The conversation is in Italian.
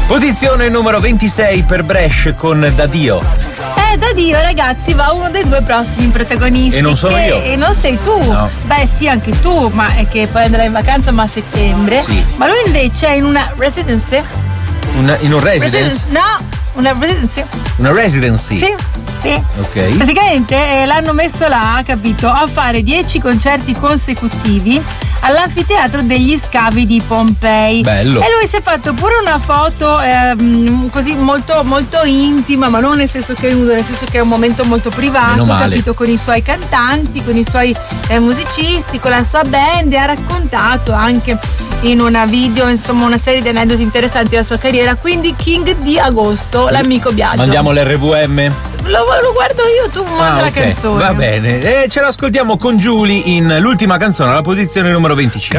Posizione numero 26 per Brescia con Da Dio. Da Dio, ragazzi, va uno dei due prossimi protagonisti. E non sono io. E non sei tu. No. Beh, sì, anche tu, ma è che poi andrai in vacanza ma a settembre. Sì. Ma lui invece è in una residency. In un residence? No, una residency. Una residency? Sì. Ok. Praticamente l'hanno messo là, capito, a fare 10 concerti consecutivi all'anfiteatro degli Scavi di Pompei. Bello. E lui si è fatto pure una foto così molto molto intima, ma non nel senso che è nudo, nel senso che è un momento molto privato, capito, con i suoi cantanti, con i suoi musicisti, con la sua band, e ha raccontato anche in una video, insomma, una serie di aneddoti interessanti della sua carriera. Quindi King di Agosto, l'amico Biagio. Mandiamo l'RVM? Lo guardo io, tu manda la canzone. Va bene, e ce l'ascoltiamo con Giulia in l'ultima canzone alla posizione numero 25.